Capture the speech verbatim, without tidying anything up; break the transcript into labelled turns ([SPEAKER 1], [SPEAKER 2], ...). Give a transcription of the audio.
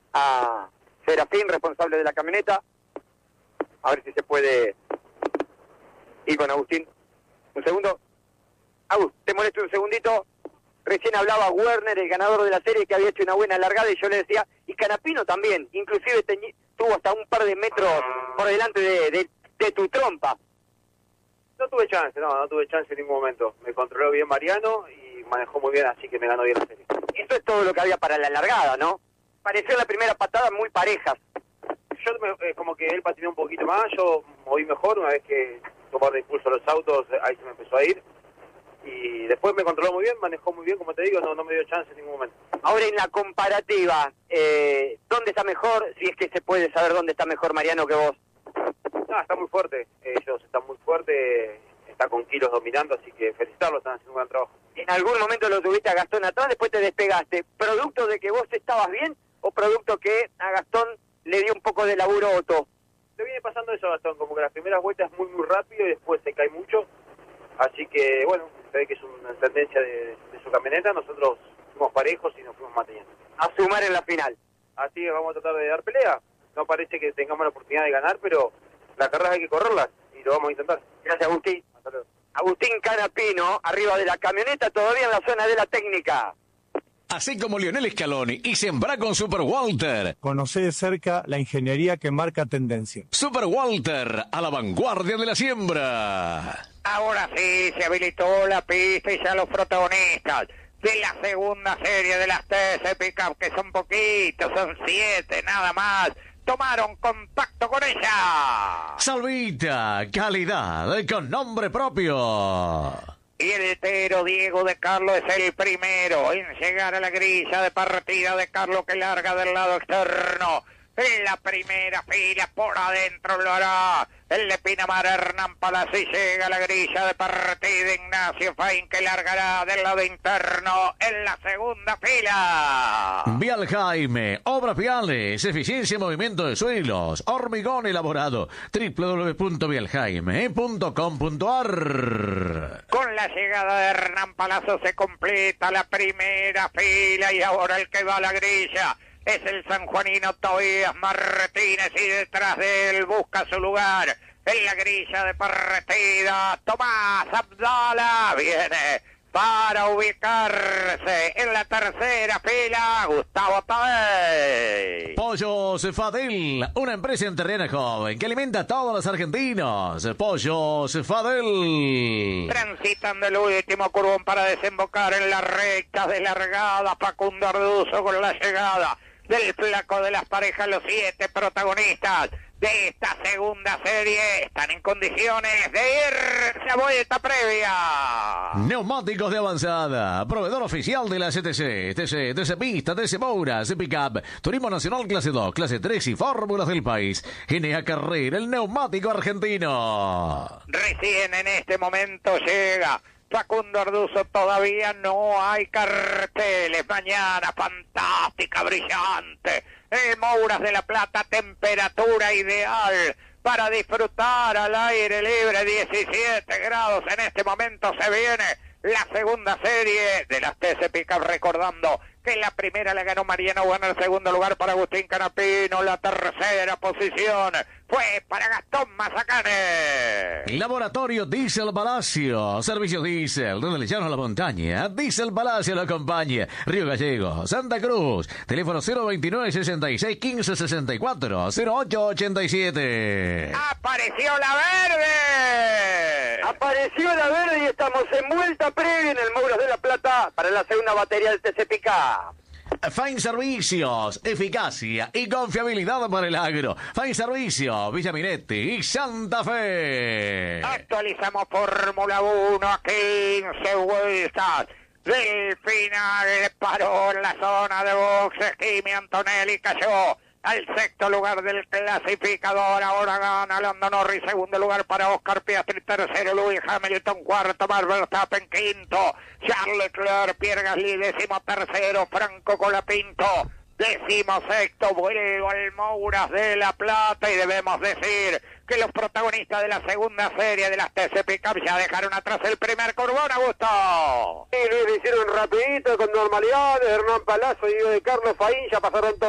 [SPEAKER 1] a Serafín, responsable de la camioneta. A ver si se puede ir con Agustín. Un segundo. Agus, te molesto un segundito. Recién hablaba Werner, el ganador de la serie, que había hecho una buena largada, y yo le decía, y Canapino también, inclusive teñi, tuvo hasta un par de metros por delante de, de, de tu trompa.
[SPEAKER 2] No tuve chance, no, no tuve chance en ningún momento. Me controló bien Mariano y manejó muy bien, así que me ganó bien la serie.
[SPEAKER 1] Eso es todo lo que había para la largada, ¿no? Pareció la primera patada muy parejas.
[SPEAKER 2] Yo me, eh, como que él patinó un poquito más, yo moví mejor, una vez que tomó de impulso los autos, ahí se me empezó a ir. Y después me controló muy bien, manejó muy bien, como te digo, no, no me dio chance en ningún momento.
[SPEAKER 1] Ahora en la comparativa, eh, ¿dónde está mejor? Si es que se puede saber dónde está mejor Mariano que vos.
[SPEAKER 2] No, está muy fuerte, ellos están muy fuertes, está con kilos dominando, así que felicitarlos, están haciendo un gran trabajo.
[SPEAKER 1] En algún momento lo tuviste a Gastón atrás, después te despegaste. ¿Producto de que vos estabas bien o producto que a Gastón le dio un poco de laburo a Otto?
[SPEAKER 2] Le viene pasando eso a Gastón, como que las primeras vueltas es muy muy rápido y después se cae mucho, así que bueno, se ve que es una tendencia de, de su camioneta, nosotros fuimos parejos y nos fuimos manteniendo.
[SPEAKER 1] A sumar en la final.
[SPEAKER 2] Así que vamos a tratar de dar pelea, no parece que tengamos la oportunidad de ganar, pero las carreras hay que correrlas y lo vamos a intentar.
[SPEAKER 1] Gracias, Agustín.
[SPEAKER 2] Hasta luego.
[SPEAKER 1] Agustín Canapino, arriba de la camioneta, todavía en la zona de la técnica.
[SPEAKER 3] Así como Lionel Scaloni y sembra con Super Walter.
[SPEAKER 4] Conoce de cerca la ingeniería que marca tendencia.
[SPEAKER 3] Super Walter, a la vanguardia de la siembra.
[SPEAKER 5] Ahora sí, se habilitó la pista y ya los protagonistas de la segunda serie de las T C Pickup, que son poquitos, son siete nada más, tomaron contacto con ella.
[SPEAKER 3] Salvita, calidad con nombre propio.
[SPEAKER 5] Y el tero Diego de Carlos es el primero en llegar a la grilla de partida de Carlos, que larga del lado externo. En la primera fila, por adentro lo hará el de Pinamar, Hernán Palacio, y llega a la grilla de partida Ignacio Fain, que largará del lado interno en la segunda fila.
[SPEAKER 3] Vial Jaime, obras viales, eficiencia y movimiento de suelos, hormigón elaborado, doble u doble u doble u punto vial jaime punto com punto a r.
[SPEAKER 5] Con la llegada de Hernán Palazzo se completa la primera fila y ahora el que va a la grilla es el sanjuanino Tobías Martínez, y detrás de él busca su lugar en la grilla de partida Tomás Abdala. Viene para ubicarse en la tercera fila Gustavo Tadei.
[SPEAKER 3] Pollos Fadel, una empresa entrerriana joven que alimenta a todos los argentinos. Pollos Fadel.
[SPEAKER 5] Transitan del último curvón para desembocar en la recta de largada Facundo Arduzo, con la llegada del flaco de las parejas. Los siete protagonistas de esta segunda serie están en condiciones de irse a vuelta previa.
[SPEAKER 3] Neumáticos de avanzada, proveedor oficial de la C T C, T C, T C Pista, T C Moura, C Pickup, Turismo Nacional clase dos, clase tres y fórmulas del país. N A Carrera, el neumático argentino.
[SPEAKER 5] Recién en este momento llega Facundo Arduzo, todavía no hay carteles. Mañana fantástica, brillante, en Mouras de la Plata, temperatura ideal para disfrutar al aire libre, diecisiete grados. En este momento se viene la segunda serie de las T C Pickup, recordando que la primera la ganó Mariano Werner, el segundo lugar para Agustín Canapino, la tercera posición fue para Gastón Mazacane.
[SPEAKER 3] Laboratorio Diesel Palacio, servicios diésel, desde el llano a la montaña. Diesel Palacio lo acompaña. Río Gallegos, Santa Cruz, teléfono cero veintinueve, sesenta y seis, quince, sesenta y cuatro, cero ocho ochenta y siete.
[SPEAKER 5] ¡Apareció la verde!
[SPEAKER 1] Apareció la verde y estamos en vuelta previa en el Mouras de la Plata para la segunda batería del T C Pickup.
[SPEAKER 3] Fine Servicios, eficacia y confiabilidad para el agro. Fine Servicios, Villa Minetti y Santa Fe.
[SPEAKER 5] Actualizamos Fórmula uno a quince vueltas del final. Paró en la zona de boxes Kimi Antonelli, cayó al sexto lugar del clasificador. Ahora gana Lando Norris, segundo lugar para Oscar Piastri, tercero Lewis Hamilton, cuarto Max Verstappen, quinto Charles Leclerc, Pierre Gasly, décimo tercero Franco Colapinto, décimo sexto vuelvo al Mouras de la Plata. Y debemos decir que los protagonistas de la segunda serie de las T C Pickup ya dejaron atrás el primer curvón. Augusto.
[SPEAKER 1] Sí, Luis, lo hicieron rapidito, con normalidad. Hernán Palazzo y Diego de Carlos Faín ya pasaron todos.